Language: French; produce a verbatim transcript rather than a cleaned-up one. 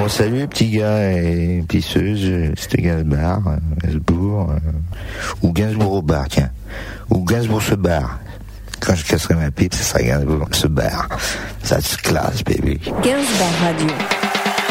Bon, salut les petits gars et pisseuses, c'était Gainsbourg, Gainsbourg, euh, ou Gainsbourg au bar, tiens. Ou Gainsbourg se barre. Quand je casserai ma pipe, ce sera Gainsbourg se barre. Ça se classe, baby. Gainsbourg Radio.